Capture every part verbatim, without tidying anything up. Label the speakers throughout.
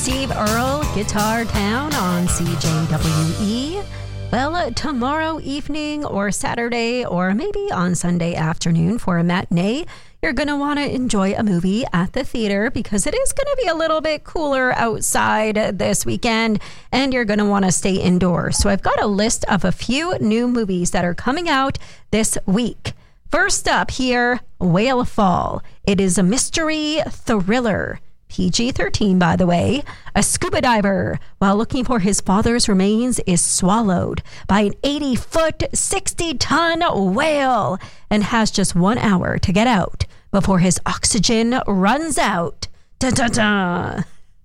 Speaker 1: Steve Earle, Guitar Town on C J W E. Well, uh, tomorrow evening or Saturday or maybe on Sunday afternoon for a matinee, you're going to want to enjoy a movie at the theater because it is going to be a little bit cooler outside this weekend and you're going to want to stay indoors. So I've got a list of a few new movies that are coming out this week. First up here, Whale Fall. It is a mystery thriller. P G thirteen, by the way. A scuba diver, while looking for his father's remains, is swallowed by an eighty-foot, sixty-ton whale and has just one hour to get out before his oxygen runs out. Dun, dun, dun.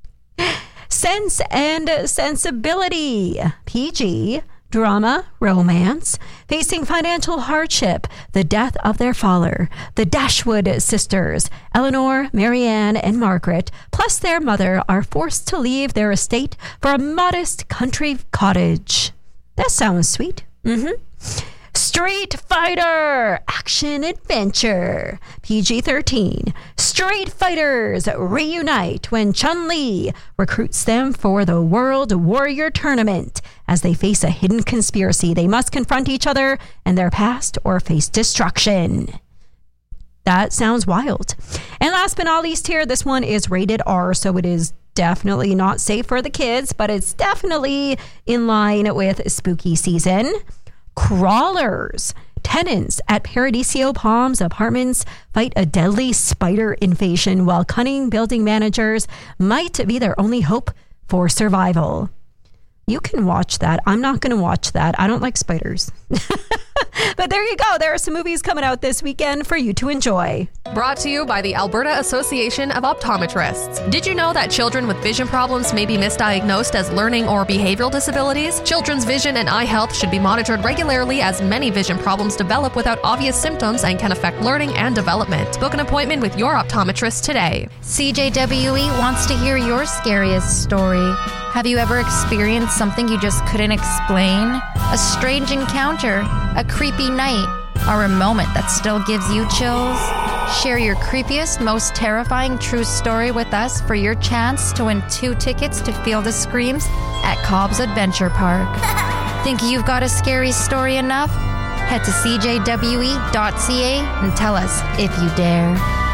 Speaker 1: Sense and Sensibility. P G. Drama, romance, facing financial hardship, the death of their father, the Dashwood sisters, Eleanor, Marianne, and Margaret, plus their mother, are forced to leave their estate for a modest country cottage. That sounds sweet. Mm-hmm. Street Fighter, action adventure. P G thirteen. Street Fighters reunite when Chun-Li recruits them for the World Warrior Tournament. As they face a hidden conspiracy, they must confront each other and their past or face destruction. That sounds wild. And last but not least here, this one is rated R, so it is definitely not safe for the kids, but it's definitely in line with spooky season. Crawlers. Tenants at Paradiso Palms Apartments fight a deadly spider invasion while cunning building managers might be their only hope for survival. You can watch that. I'm not going to watch that. I don't like spiders. But there you go. There are some movies coming out this weekend for you to enjoy.
Speaker 2: Brought to you by the Alberta Association of Optometrists. Did you know that children with vision problems may be misdiagnosed as learning or behavioral disabilities? Children's vision and eye health should be monitored regularly as many vision problems develop without obvious symptoms and can affect learning and development. Book an appointment with your optometrist today.
Speaker 3: C J W E wants to hear your scariest story. Have you ever experienced something you just couldn't explain? A strange encounter, a creepy night, or a moment that still gives you chills? Share your creepiest, most terrifying true story with us for your chance to win two tickets to Feel the Screams at Cobb's Adventure Park. Think you've got a scary story enough? Head to c j w e dot c a and tell us if you dare.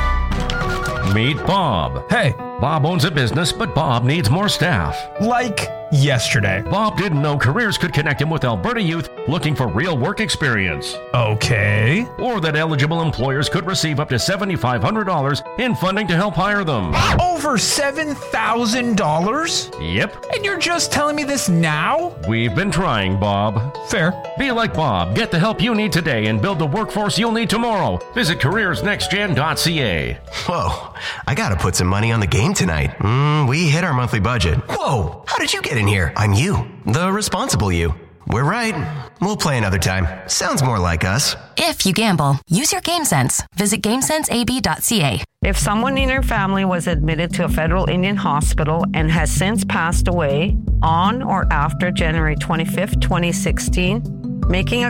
Speaker 4: Meet Bob.
Speaker 5: Hey.
Speaker 4: Bob owns a business, but Bob needs more staff.
Speaker 5: Like yesterday.
Speaker 4: Bob didn't know careers could connect him with Alberta youth looking for real work experience.
Speaker 5: Okay.
Speaker 4: Or that eligible employers could receive up to seven thousand five hundred dollars in funding to help hire them.
Speaker 5: Over seven thousand dollars?
Speaker 4: Yep.
Speaker 5: And you're just telling me this now?
Speaker 4: We've been trying, Bob.
Speaker 5: Fair.
Speaker 4: Be like Bob. Get the help you need today and build the workforce you'll need tomorrow. Visit careers next gen dot c a.
Speaker 6: Whoa, I gotta put some money on the game tonight. Mm, we hit our monthly budget. Whoa, how did you get in here? I'm you, the responsible you. We're right. We'll play another time. Sounds more like us.
Speaker 7: If you gamble, use your game sense. Visit game sense a b dot c a.
Speaker 8: If someone in your family was admitted to a federal Indian hospital and has since passed away on or after January twenty-fifth, twenty sixteen, making a